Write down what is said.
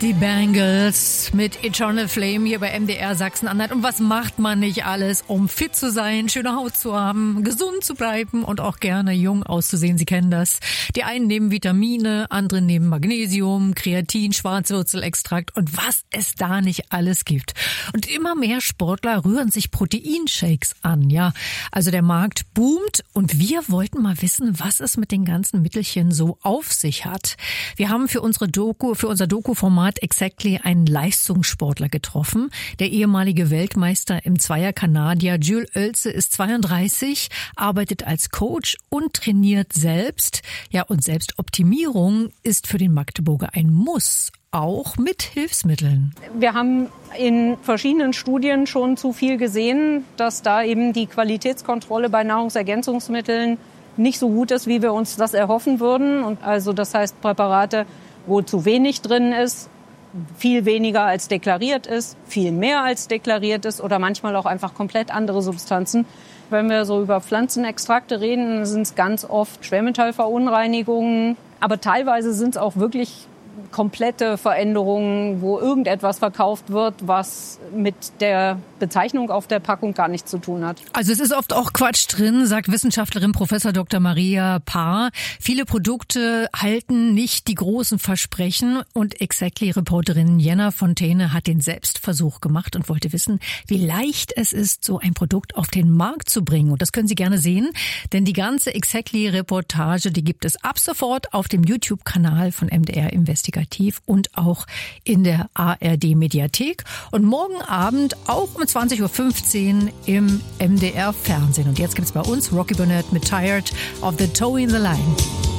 Die Bangles mit Eternal Flame hier bei MDR Sachsen-Anhalt. Und was macht man nicht alles, um fit zu sein, schöne Haut zu haben, gesund zu bleiben und auch gerne jung auszusehen? Sie kennen das. Die einen nehmen Vitamine, andere nehmen Magnesium, Kreatin, Schwarzwurzelextrakt und was es da nicht alles gibt. Und immer mehr Sportler rühren sich Proteinshakes an. Ja, also der Markt boomt und wir wollten mal wissen, was es mit den ganzen Mittelchen so auf sich hat. Wir haben für unser Doku-Format Exactly einen Leistungssportler getroffen. Der ehemalige Weltmeister im Zweier-Kanadier Jules Oelze ist 32, arbeitet als Coach und trainiert selbst. Ja, und Selbstoptimierung ist für den Magdeburger ein Muss, auch mit Hilfsmitteln. Wir haben in verschiedenen Studien schon zu viel gesehen, dass da eben die Qualitätskontrolle bei Nahrungsergänzungsmitteln nicht so gut ist, wie wir uns das erhoffen würden. Und also das heißt Präparate, wo zu wenig drin ist, viel weniger als deklariert ist, viel mehr als deklariert ist oder manchmal auch einfach komplett andere Substanzen. Wenn wir so über Pflanzenextrakte reden, sind es ganz oft Schwermetallverunreinigungen, aber teilweise sind es auch wirklich komplette Veränderungen, wo irgendetwas verkauft wird, was mit der Bezeichnung auf der Packung gar nichts zu tun hat. Also es ist oft auch Quatsch drin, sagt Wissenschaftlerin Professor Dr. Maria Paar. Viele Produkte halten nicht die großen Versprechen und Exactly-Reporterin Jenna Fontaine hat den Selbstversuch gemacht und wollte wissen, wie leicht es ist, so ein Produkt auf den Markt zu bringen. Und das können Sie gerne sehen, denn die ganze Exactly-Reportage, die gibt es ab sofort auf dem YouTube-Kanal von MDR Investigativ und auch in der ARD-Mediathek. Und morgen Abend auch um 20.15 Uhr im MDR-Fernsehen. Und jetzt gibt's bei uns Rocky Burnett mit Tired of the Toe in the Line.